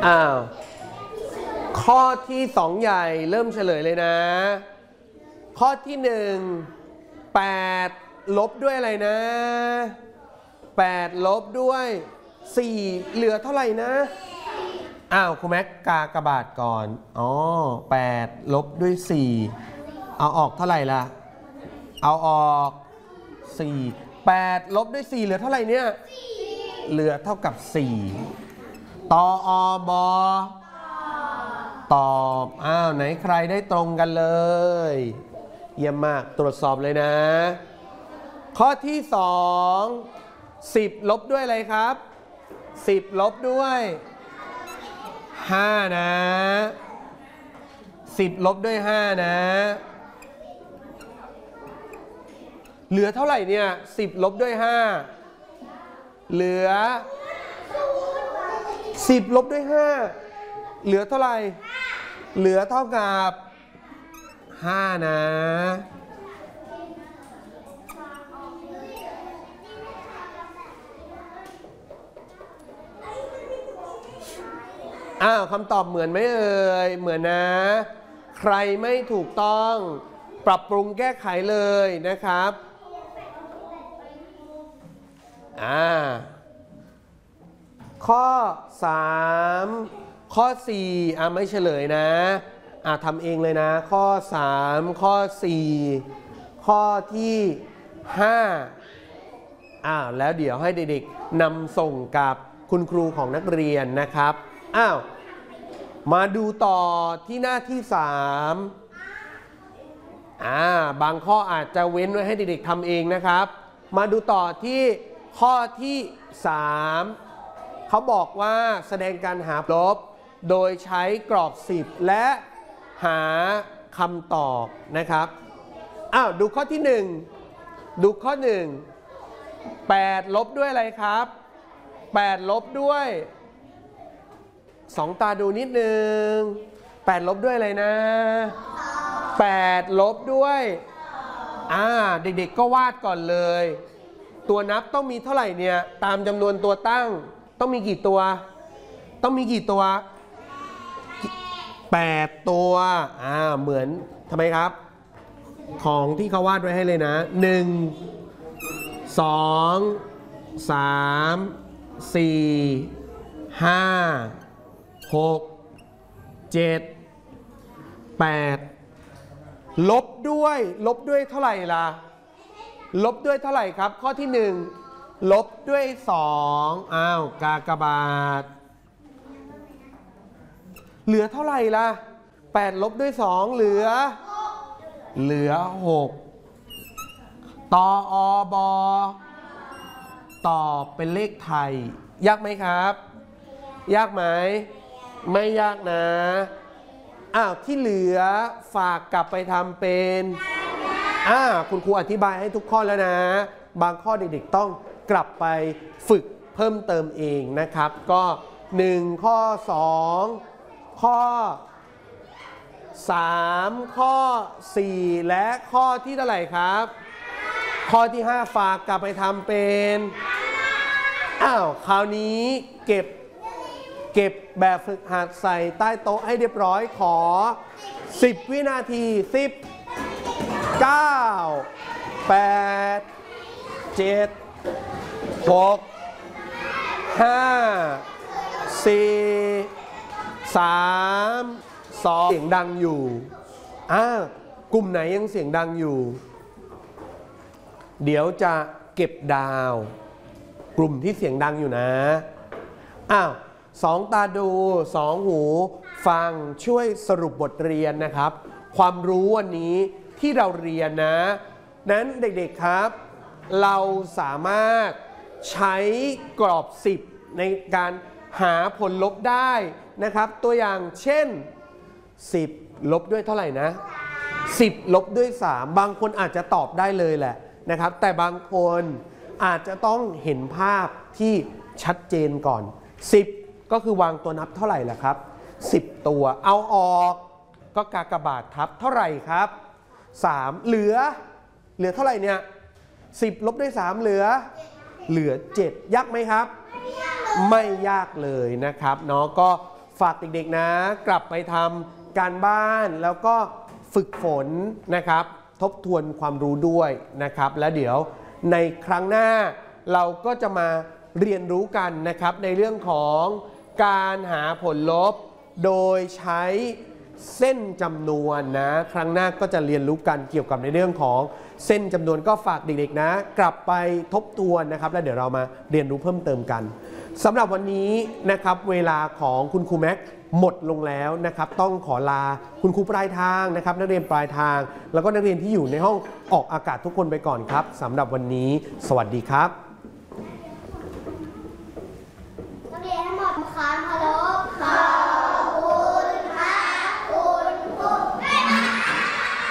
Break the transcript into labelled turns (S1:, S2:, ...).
S1: อ้าวข้อที่2ใหญ่เริ่มเฉลยเลยนะข้อที่1 8ลบด้วยอะไรนะ8ลบด้วย4เหลือเท่าไหร่นะอ้าวครูแม็กกากบาทก่อนอ๋อ8ลบด้วย4เอาออกเท่าไหร่ล่ะเอาออก4 8ลบด้วย4เหลือเท่าไหร่เนี่ยเหลือเท่ากับ4ตอบตอบอ้าวไหนใครได้ตรงกันเลยเยี่ยมมากตรวจสอบเลยนะข้อที่2 10ลบด้วยอะไรครับ10ลบด้วย5นะ10ลบด้วย5นะเหลือเท่าไหร่เนี่ย10ลบด้วย5เหลือ10ลบด้วย5เหลือเท่าไหร่เหลือเท่ากับ5นะอ้าวคำตอบเหมือนไหมเอ่ยเหมือนนะใครไม่ถูกต้องปรับปรุงแก้ไขเลยนะครับข้อ3ข้อ4ไม่เฉลยนะทำเองเลยนะข้อ3ข้อ4ข้อที่5แล้วเดี๋ยวให้เด็กๆนำส่งกับคุณครูของนักเรียนนะครับมาดูต่อที่หน้าที่3บางข้ออาจจะเว้นไว้ให้เด็กๆทำเองนะครับมาดูต่อที่ข้อที่3เขาบอกว่าแสดงการหาลบโดยใช้กรอบ10และหาคำตอบนะครับดูข้อที่1ดูข้อ1 8ลบด้วยอะไรครับ8ลบด้วย2ตาดูนิดนึง8ลบด้วยอะไรนะ8ลบด้วยเด็กๆก็วาดก่อนเลยตัวนับต้องมีเท่าไหร่เนี่ยตามจำนวนตัวตั้งต้องมีกี่ตัวต้องมีกี่ตัว8ตัวเหมือนทำไมครับของที่เขาวาดไว้ให้เลยนะ1 2 3 4 5 6 7 8ลบด้วยเท่าไหร่ล่ะลบด้วยเท่าไหร่ครับข้อที่1ลบด้วย2กากบาทเหลือเท่าไหร่ล่ะ8ลบด้วย2เหลือ6ตอบตอบเป็นเลขไทยยากไหมครับยากไหมไม่ยากนะที่เหลือฝากกลับไปทำเป็นคุณครูอธิบายให้ทุกข้อแล้วนะบางข้อเด็กๆต้องกลับไปฝึกเพิ่มเติมเองนะครับก็1ข้อ2ข้อ3ข้อ4และข้อที่เท่าไหร่ครับข้อที่5ฝากกลับไปทำเป็นคราวนี้เก็บแบบฝึกหัดใส่ใต้โต๊ะให้เรียบร้อยขอ10วินาที10 9 8 7 6 5 4 3 2เสียงดังอยู่กลุ่มไหนยังเสียงดังอยู่เดี๋ยวจะเก็บดาวกลุ่มที่เสียงดังอยู่นะ2 ตาดู2 หูฟังช่วยสรุปบทเรียนนะครับความรู้วันนี้ที่เราเรียนนะนั้นเด็กๆครับเราสามารถใช้กรอบ10ในการหาผลลบได้นะครับตัวอย่างเช่น10ลบด้วยเท่าไหร่นะ10ลบด้วย3บางคนอาจจะตอบได้เลยแหละนะครับแต่บางคนอาจจะต้องเห็นภาพที่ชัดเจนก่อน10ก็คือวางตัวนับเท่าไหร่ล่ะครับ10ตัวเอาออกก็กากบาททับเท่าไหร่ครับ3เหลือเท่าไหร่เนี่ย10ลบด้วย3เหลือ7ยากไหมครับไม่ยากเลยนะครับเนาะก็ฝฝากเด็กๆนะกลับไปทำการบ้านแล้วก็ฝึกฝนนะครับทบทวนความรู้ด้วยนะครับและเดี๋ยวในครั้งหน้าเราก็จะมาเรียนรู้กันนะครับในเรื่องของการหาผลลบโดยใช้เส้นจำนวนนะครั้งหน้าก็จะเรียนรู้กันเกี่ยวกับในเรื่องของเส้นจำนวนก็ฝากเด็กๆนะกลับไปทบทวนนะครับแล้วเดี๋ยวเรามาเรียนรู้เพิ่มเติมกันสำหรับวันนี้นะครับเวลาของคุณครูแม็กหมดลงแล้วนะครับต้องขอลาคุณครูปลายทางนะครับนักเรียนปลายทางแล้วก็นักเรียนที่อยู่ในห้องออกอากาศทุกคนไปก่อนครับสำหรับวันนี้สวัสดีครับ